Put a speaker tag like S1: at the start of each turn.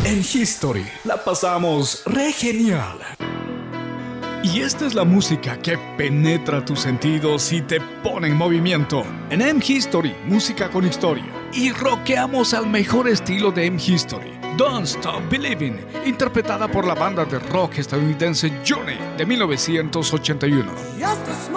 S1: En History la pasamos re genial. Y esta es la música que penetra tus sentidos y te pone en movimiento. En M-History, música con historia. Y rockeamos al mejor estilo de M-History. Don't Stop Believing, interpretada por la banda de rock estadounidense Journey de 1981.